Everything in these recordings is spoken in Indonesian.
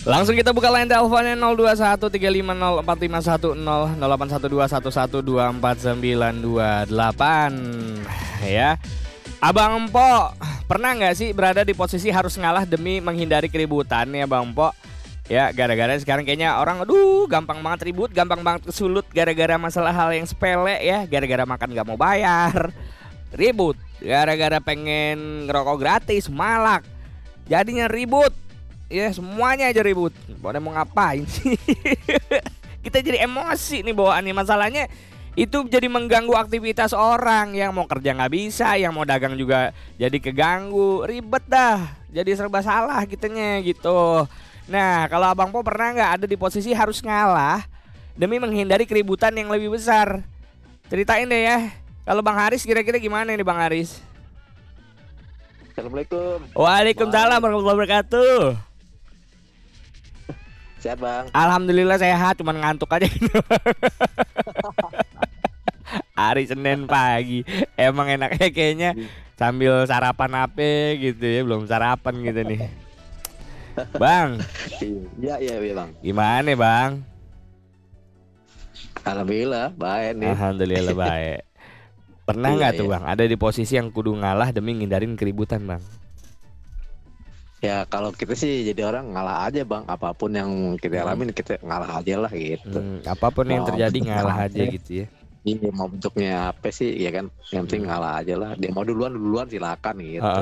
Langsung kita buka line teleponnya 02135041081211249228 ya. Abang Empo, pernah nggak sih berada di posisi harus ngalah demi menghindari keributan ya Bang Empo? Ya gara-gara sekarang kayaknya orang gampang banget ribut, gampang banget kesulut gara-gara masalah hal yang sepele ya. Gara-gara makan gak mau bayar, ribut. Gara-gara pengen ngerokok gratis, malak, jadinya ribut. Ya semuanya aja ribut. Mau ngapain sih? Kita jadi emosi nih bawaannya. Masalahnya itu jadi mengganggu aktivitas orang. Yang mau kerja gak bisa, yang mau dagang juga jadi keganggu. Ribet dah, jadi serba salah kitanya gitu. Nah, kalau Abang Po pernah nggak ada di posisi harus ngalah demi menghindari keributan yang lebih besar? Ceritain deh ya. Kalau Bang Haris kira-kira gimana nih Bang Haris? Assalamualaikum. Waalaikumsalam warahmatullahi wabarakatuh. Sehat Bang? Alhamdulillah sehat, cuman ngantuk aja gitu. Hari Senin pagi. Emang enaknya kayaknya sambil sarapan apa gitu ya, belum sarapan gitu nih. Bang, Iya Bang. gimana Bang? Alhamdulillah baik nih. Alhamdulillah baik. Pernah nggak tuh Bang ada di posisi yang kudu ngalah demi ngindarin keributan Bang? Ya kalau kita sih jadi orang ngalah aja Bang. Apapun yang kita alamin kita ngalah aja lah gitu. Apapun yang Mau terjadi bentuknya ngalah apa, aja gitu ya. Iya mau bentuknya apa sih ya kan. Yang penting ngalah aja lah. Dia mau duluan silakan gitu.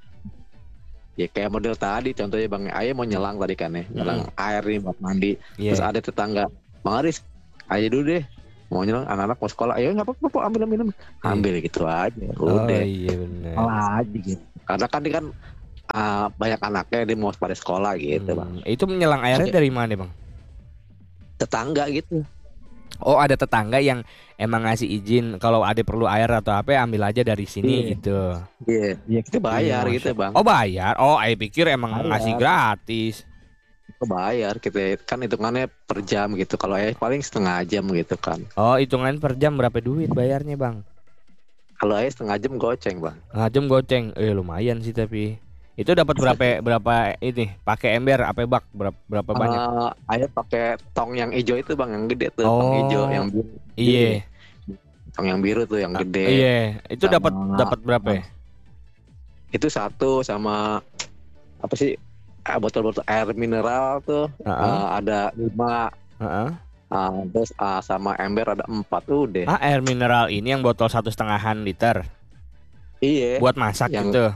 Ya kayak model tadi contohnya Bang Ayah mau nyelang tadi kan ya. Nyelang air nih buat mandi. Terus ada tetangga, Bang Aris aja dulu deh. Mau nyelang anak-anak mau sekolah. Ayo enggak apa-apa ambil gitu aja. Udah. Iya benar. Malah aja gitu. Karena kan dia kan banyak anaknya dia mau pada sekolah gitu Bang. Itu menyelang airnya dari mana Bang? Tetangga gitu. Oh ada tetangga yang emang ngasih izin kalau ada perlu air atau apa ambil aja dari sini gitu. Iya kita bayar gitu Bang. Oh bayar? Oh saya pikir emang ngasih gratis. Bayar kita kan hitungannya per jam gitu. Kalau paling setengah jam gitu kan. Oh hitungan per jam berapa duit bayarnya Bang? Kalau setengah jam goceng Bang. Setengah jam goceng, lumayan sih tapi. Itu dapat berapa ini? Pakai ember apa bak? Berapa banyak? Ayah pakai tong yang hijau itu Bang, yang gede tuh, tong hijau yang biru. Iya. Tong yang biru tuh yang gede. Iya. Itu dapat berapa ya? Itu satu sama apa sih? Botol-botol air mineral tuh ada 5. Terus sama ember ada 4 udah. Air mineral ini yang botol 1,5 liter. Iya. Buat masak yang... gitu.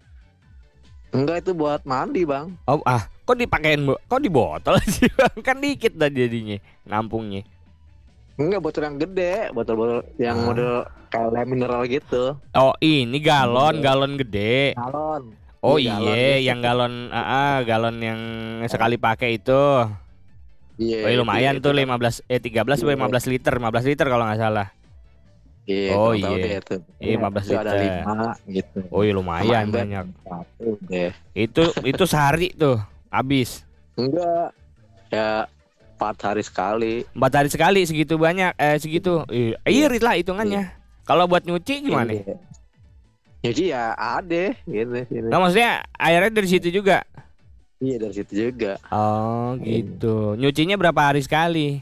Enggak itu buat mandi Bang. Oh kok dipakein kok di botol sih Bang? Kan dikit dah jadinya nampungnya. Enggak botol yang gede, botol-botol yang model kayak mineral gitu. Oh ini galon gede. Galon. Oh iya yang galon yang sekali pakai itu. Iya. Lumayan tuh 13 liter 15 liter kalau nggak salah. Iya, oh iya. Itu. Iya, 15 liter. Ada 5 gitu. Oh iya lumayan banyak. Itu sehari tuh habis. Enggak. Ya 4 hari sekali. 4 hari sekali segitu banyak segitu. Irit lah hitungannya. Kalau buat nyuci gimana? Nyuci ya ada gitu. Nah, maksudnya airnya dari situ juga. Iya dari situ juga. Oh gitu. Nyucinya berapa hari sekali?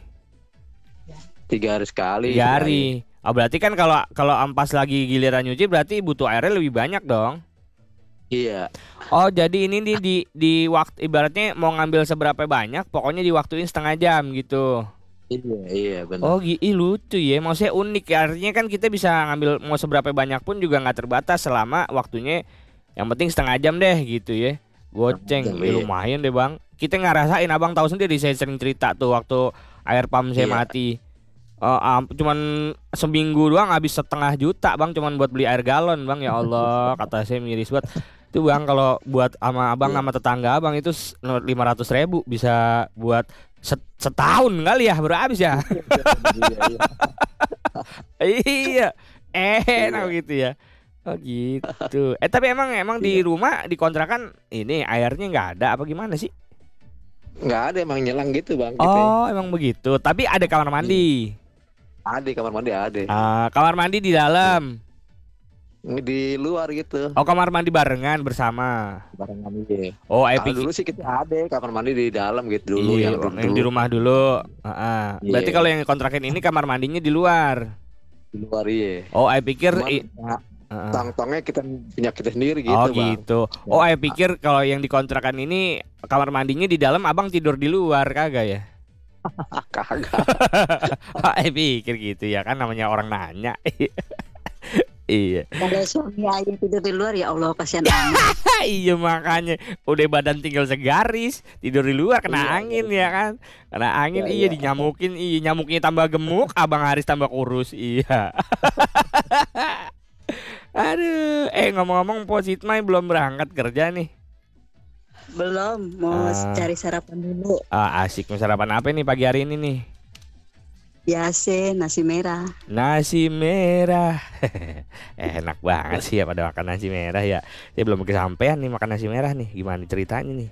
3 hari sekali. 3 hari. Oh berarti kan kalau ampas lagi giliran nyuci berarti butuh airnya lebih banyak dong. Iya. Oh jadi ini di waktu ibaratnya mau ngambil seberapa banyak, pokoknya diwaktuin setengah jam gitu. Iya benar. Oh lucu ya, maksudnya unik ya. Artinya kan kita bisa ngambil mau seberapa banyak pun juga nggak terbatas selama waktunya. Yang penting setengah jam deh gitu ya. Goceng, lumayan deh Bang. Kita ngerasain, Abang tahu sendiri saya sering cerita tuh waktu air pump saya mati. Cuman seminggu doang habis 500 juta Bang, cuman buat beli air galon Bang. Ya Allah, kata saya miris banget. Itu Bang kalau buat sama Abang sama tetangga Abang itu 500.000 bisa buat setahun kali ya baru habis ya. Iya, enak gitu ya. Oh gitu. Tapi emang di rumah di kontrakan ini airnya nggak ada apa gimana sih? Nggak ada, emang nyelang gitu Bang. Oh emang begitu. Tapi ada kamar mandi. Ada kamar mandi ada. Kamar mandi di dalam. di luar gitu. Oh, kamar mandi barengan bersama. Bareng kami ya. Oh, Kalau dulu sih kita ada kamar mandi di dalam gitu dulu iya, yang di rumah dulu. Berarti Iya. kalau yang kontrakin ini kamar mandinya di luar. Di luar iya. Oh, I pikir Cuman, tong-tongnya kita punya kita sendiri gitu, oh Bang. gitu. Oh, I pikir kalau yang dikontrakan ini kamar mandinya di dalam, abang tidur di luar, kagak ya? Kagak. I pikir gitu ya, kan namanya orang nanya. Iya. Kalau suami ayah tidur di luar, ya Allah kasihan amat. Iya makanya udah badan tinggal segaris, tidur di luar kena Iya, angin ya kan. Kena angin, Iya, iya dinyamukin, iya nyamuknya tambah gemuk, Abang Haris tambah kurus, iya. Aduh, ngomong-ngomong Positmai belum berangkat kerja nih. Belum, mau cari sarapan dulu. Asik, mau sarapan apa nih pagi hari ini nih? Biasa nasi merah. Nasi merah. Enak banget sih ya pada makan nasi merah ya. Saya belum kesampaian nih makan nasi merah nih. Gimana ceritanya nih?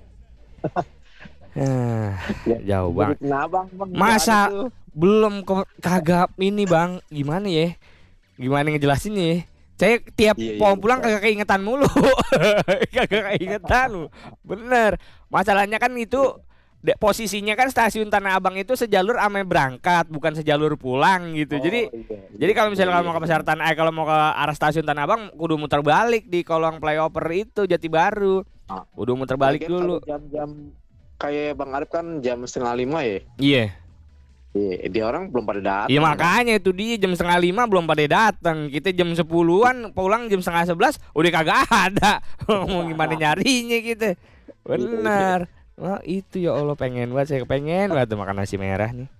Jauh banget. Masa belum kagak ini Bang? Gimana ya? Gimana ngejelasin ya? Saya tiap mau pulang kagak keingetan mulu. Kagak keingetan lu. Bener. Masalahnya kan itu posisinya kan stasiun Tanah Abang itu sejalur ame berangkat, bukan sejalur pulang gitu. Jadi kalau misalnya kalau mau ke Pasar Tanah, kalau mau ke arah stasiun Tanah Abang, kudu muter balik di kolong flyover itu Jati Baru. Kudu muter balik dulu. Jam-jam kayak Bang Arif kan jam 4:30 ya. Iya. Dia orang belum pada datang. Iya makanya itu dia jam 4:30 belum pada datang. Kita jam 10-an pulang jam 10:30 udah kagak ada. Mau gimana nyarinya kita? Benar. Wah itu ya Allah pengen banget, saya pengen banget makan nasi merah nih.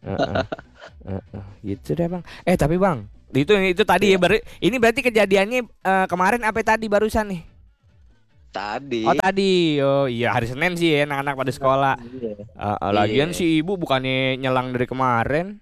Gitu deh Bang. Tapi Bang, itu tadi ya ini berarti kejadiannya kemarin apa tadi barusan nih? Tadi. Oh tadi, oh iya hari Senin sih ya anak-anak pada sekolah. Lagian si ibu bukannya nyelang dari kemarin.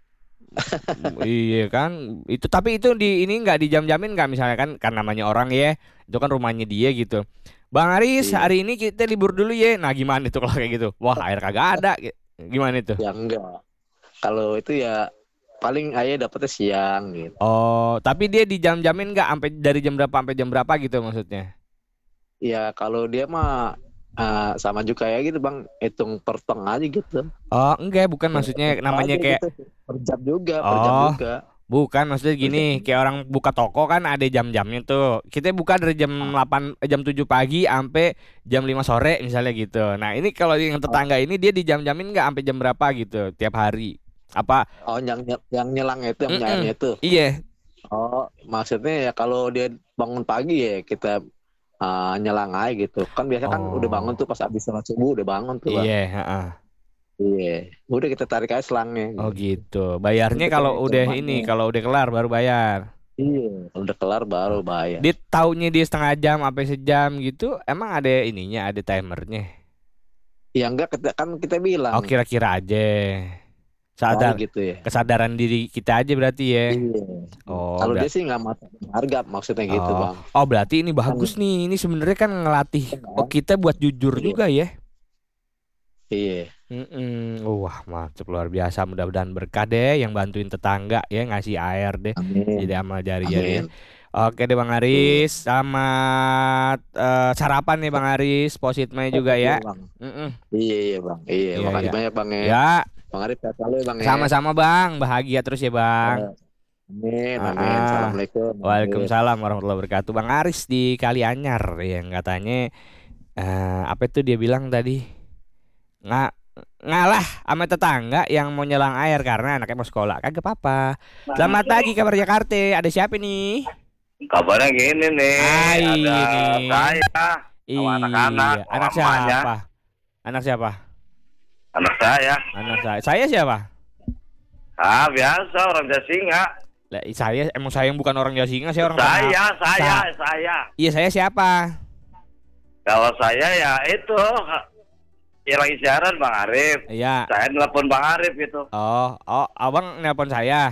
Iya kan, itu tapi itu ini nggak dijam-jamin nggak misalnya kan namanya orang ya, itu kan rumahnya dia gitu. Bang Aris, hari ini kita libur dulu ya. Nah gimana itu kalau kayak gitu? Wah air kagak ada. Gimana itu? Ya enggak. Kalau itu ya paling ayah dapetnya siang gitu. Oh, tapi dia dijam-jamin nggak sampai dari jam berapa sampai jam berapa gitu maksudnya? Ya kalau dia mah sama juga ya gitu Bang, hitung per tong aja gitu. Oh enggak, bukan maksudnya namanya kayak gitu. Per jam juga. Bukan maksudnya gini, kayak orang buka toko kan ada jam-jamnya tuh. Kita buka dari jam 7 pagi sampai jam 5 sore misalnya gitu. Nah, ini kalau yang tetangga ini dia dijam-jamin enggak sampai jam berapa gitu tiap hari? Apa? Oh, yang nyelang itu, yang nyairnya itu. Iya. Oh, maksudnya ya kalau dia bangun pagi ya kita nyelang aja gitu. Kan biasa kan udah bangun tuh pas habis sholat subuh udah bangun tuh, Bang. Iya, Iya, udah kita tarik aja selangnya. Oh gitu. Bayarnya kalau udah ini, kalau udah kelar baru bayar. Iya, kalau udah kelar baru bayar. Dia taunya dia setengah jam sampai sejam gitu. Emang ada ininya, ada timernya? Ya enggak, kan kita bilang. Oh kira-kira aja. Sadar gitu ya. Kesadaran diri kita aja berarti ya. Iya. Oh. Kalau dia sih nggak harga maksudnya gitu Bang. Oh berarti ini bagus nih. Ini sebenarnya kan ngelatih kita buat jujur juga ya. Iya. Wah mantap luar biasa, mudah-mudahan berkah deh yang bantuin tetangga ya ngasih air deh. Amin. Jadi amal jariah. Oke deh Bang Aris, selamat sarapan nih Bang Aris, Positmai juga ya. Iya Bang, makasih banyak Bang ya. Ya. Bang Aris sehat selalu Bang ya. Sama-sama Bang, bahagia terus ya Bang. Amin. Assalamualaikum. Waalaikumsalam warahmatullahi wabarakatuh. Bang Aris di Kalianyar yang katanya apa itu dia bilang tadi? Ngalah sama tetangga yang mau nyelang air karena anaknya mau sekolah. Kagak apa-apa. Selamat pagi kabar Jakarta. Ada siapa nih? Kabarnya gini nih. Ada saya. Anak-anak. Anak siapa? Anak siapa? Anak saya. Anak saya. Saya siapa? Biasa orang Jasinga. Lah, saya bukan orang Jasinga, saya orang saya. Iya, saya siapa? Kalau saya ya itu ya lagi siaran Bang Arif. Iya. Saya nelpon Bang Arif gitu. Oh, Abang nelpon saya.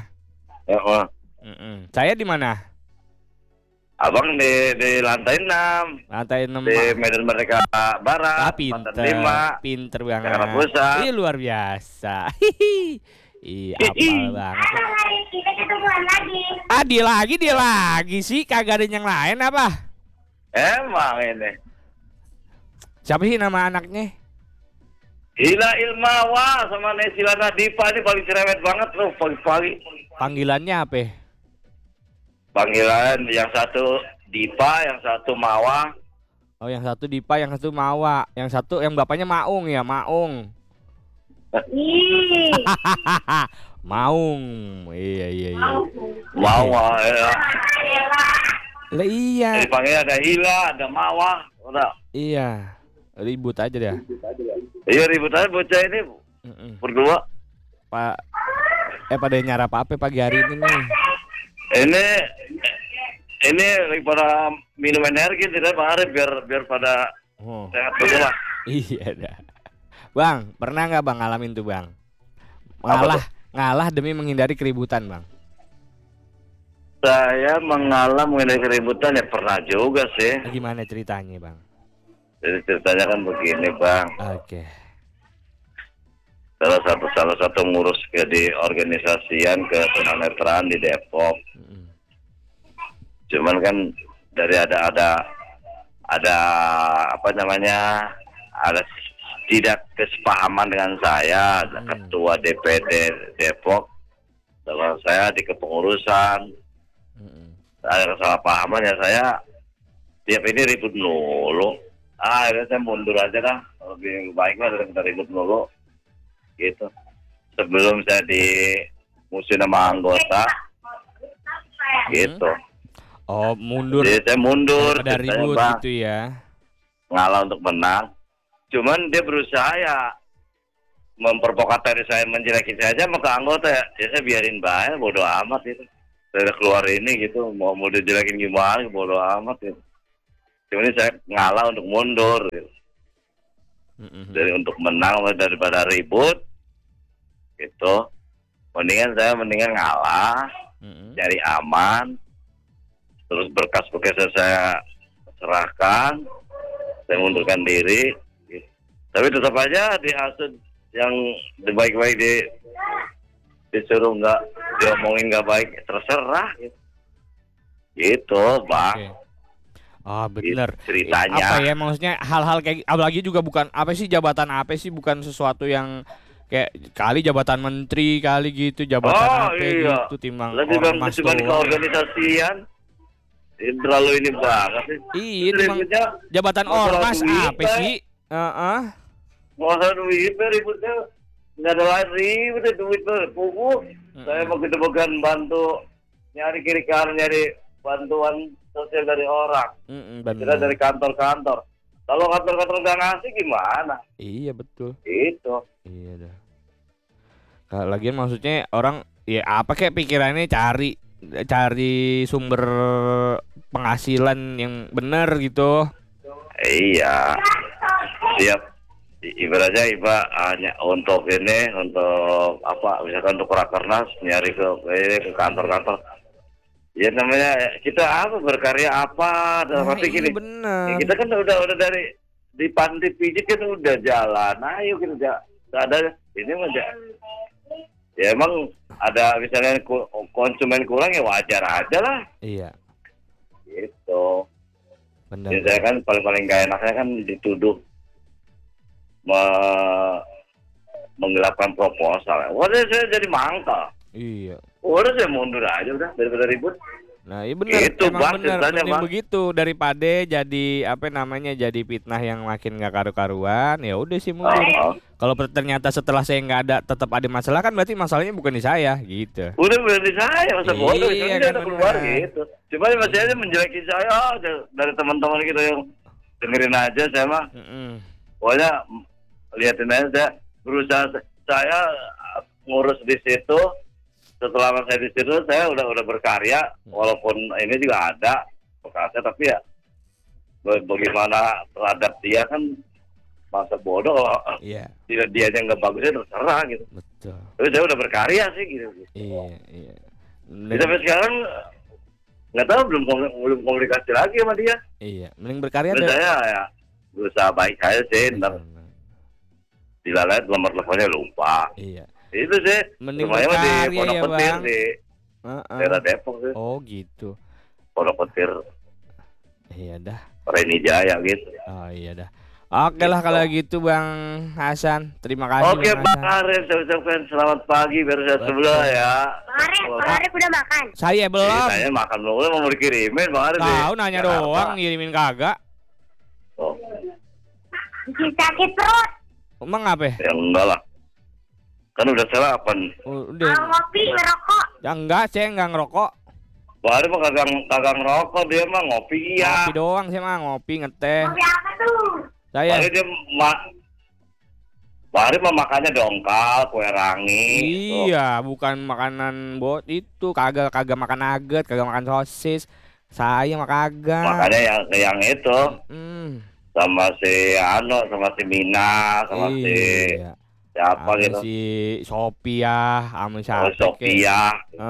Saya di mana? Abang di lantai 6. Lantai 6. Di Medan Merdeka Barat. Pinter banget. Jakarta Pusat. Luar biasa. Iya, apal banget. Dia lagi sih, kagak ada yang lain apa? Emang ini. Siapa sih nama anaknya? Hila Ilmawa sama Nesila Nadifa ini paling cerewet banget loh pagi-pagi. Panggilannya apa? Panggilan yang satu Dipa, yang satu Mawa. Oh, yang satu Dipa, yang satu Mawa, yang satu yang bapaknya Maung ya, Maung. Maung. Iya. Mawa ya. Lah iya. Jadi panggil ada Hila, ada Mawa, udah. Iya. Ribut aja dia. Iya ribut aja bocah ini berdua. Pak pada nyarap apa pagi hari ini nih? Ini lagi pada minum energi tidak Bang Arif biar pada sehat dulu lah. Iya dah. Bang, pernah nggak Bang ngalamin tuh Bang? Ngalah demi menghindari keributan Bang. Saya menghindari keributan ya pernah juga sih. Gimana ceritanya Bang? Jadi ceritanya kan begini Bang. Oke. Salah satu ngurus di organisasian ketunanetraan di Depok. Cuman kan dari ada apa namanya, ada tidak kesepahaman dengan saya, ketua DPD Depok, dengan saya di kepengurusan. Ada kesalahpahaman ya, saya tiap ini ribut dulu. Akhirnya saya mundur aja dah, lebih baik lah daripada ribut dulu gitu. Sebelum saya dimusuhin sama anggota gitu. Oh, mundur. Jadi saya mundur dari ribut Bang, gitu ya. ngalah untuk menang. Cuman dia berusaha ya memprovokasi saya, menjeleki saya aja sama ke anggota ya. Saya biarin baik, bodo amat itu. Saya keluar ini gitu, mau dijelekin gimana, bodo amat gitu. Cuman ini saya ngalah untuk mundur gitu. Jadi untuk menang daripada ribut gitu. Mendingan ngalah, cari aman. Terus berkas-berkas saya serahkan, saya mundurkan diri. Tapi tetap aja dihasut yang baik-baik disuruh nggak, diomongin nggak baik, terserah gitu Bang. Okay. Oh benar. Ceritanya. Apa ya maksudnya hal-hal kayak apalagi juga bukan apa sih jabatan apa sih, bukan sesuatu yang kayak kali jabatan menteri kali gitu, jabatan apa gitu timbang ormas cuma ke organisasian. Terlalu ini banget sih. Iya timbang jabatan ormas apa sih? Masalah duit ributnya nggak ada lain ribut, duit pupuk. Saya mau gitu-bukan bantu nyari kiri kanan, nyari bantuan sosial dari orang. Tidak dari kantor-kantor. Kalau kantor-kantor nggak ngasih gimana? Iya betul. Itu. Iya dah. Kalau lagian maksudnya orang ya apa kayak pikirannya cari sumber penghasilan yang benar gitu. Iya. Siap. Ibaratnya hanya untuk ini, untuk apa? Misalkan untuk rakernas nyari ke kantor-kantor. Ya namanya kita apa, berkarya apa dalam arti gini. Bener. Kita kan udah dari di pandit pijit kan udah jalan. Ayo kita ada ini mah ya emang ada misalnya konsumen kurang ya wajar aja lah. Iya. Gitu. Benar. Jadi saya kan paling gak enaknya kan dituduh menggelapkan proposal. Waduh saya jadi mangkal. Iya. Udah saya mundur aja udah daripada ribut. Nah, iya benar. Itu emang benar. Mending Bang. begitu daripada jadi apa namanya jadi fitnah yang makin nggak karu-karuan. Ya udah sih mundur. Kalau ternyata setelah saya nggak ada tetap ada masalah kan berarti masalahnya bukan di saya gitu. Udah di saya masa bodoh itu kan udah keluar gitu. Cuma masih aja menjeleki saya dari teman-teman kita yang dengerin aja saya mah. Pokoknya lihatin aja saya berusaha, saya ngurus di situ. Setelah saya di situ saya udah berkarya, walaupun ini juga ada bekasnya, tapi ya bagaimana terhadap dia kan masa bodoh. Iya. Tidak, dia yang nggak bagusnya terserah gitu. Betul. Tapi saya udah berkarya sih gitu. Iya. Sampai sekarang nggak tahu belum komunikasi lagi sama dia. Iya. Mending berkarya deh. Saya ya berusaha baik aja sih. Ntar dilalai nomor teleponnya lupa. Iya. Itu sih. Mending berkarya ya Bang. daerah Depok sih. Oh gitu. Pondok Petir, Iya dah. Reni Jaya gitu. Oh iya dah. Oke lah kalau gitu Bang Hasan. Terima kasih Oke Bang Bang Hasan. Arif, saya ucapkan selamat pagi biar saya Betul. sebelah ya. Bang Arif udah makan. Saya belum. Saya makan dulu mau dikirimin Bang Arif. Tahu nanya Jakarta. doang, ngirimin kagak. Oh, Sakit perut. Emang apa? ya enggak lah. Kan udah sarapan. Udah. Ngopi, ngerokok. Ya enggak, saya enggak ngerokok. Bang Arif mah kagak ngerokok, dia mah ngopi iya. Ngopi doang saya mah, ngopi ngeteh. Ngopi apa tuh? Saya Bang Arif dia Bang Arif mah makannya dongkal, kue rangi. iya, bukan makanan bot itu, kagak makan nugget, kagak makan sosis. Saya mah kagak. Makanya yang itu sama si sama si Mina, sama si iya. siapa Sama gitu. si Sophia, sama siapa? Sophia.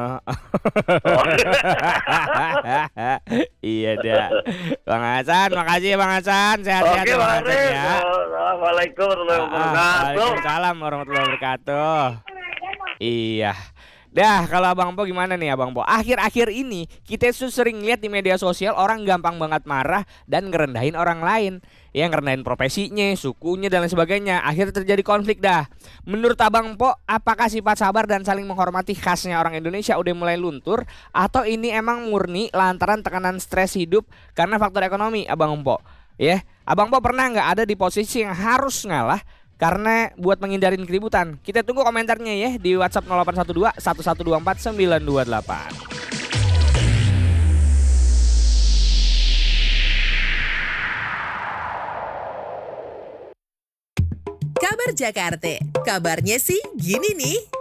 Iya dah. Bang Hasan, makasih ya Bang Hasan. Sehat-sehat Oke ya Bang Bang Hasan Arif. ya. Assalamualaikum warahmatullahi wabarakatuh. Waalaikumsalam warahmatullahi wabarakatuh. Iya. Dah, kalau Abang Po gimana nih Abang Po? Akhir-akhir ini kita tuh sering lihat di media sosial orang gampang banget marah dan ngerendahin orang lain. Ya ngerendahin profesinya, sukunya dan lain sebagainya. Akhirnya terjadi konflik dah. Menurut Abang Po, apakah sifat sabar dan saling menghormati khasnya orang Indonesia udah mulai luntur? Atau ini emang murni lantaran tekanan stres hidup karena faktor ekonomi Abang Po? Ya, Abang Po pernah nggak ada di posisi yang harus ngalah karena buat menghindarin keributan? Kita tunggu komentarnya ya di WhatsApp 0812 1124 928. Kabar Jakarta, kabarnya sih gini nih.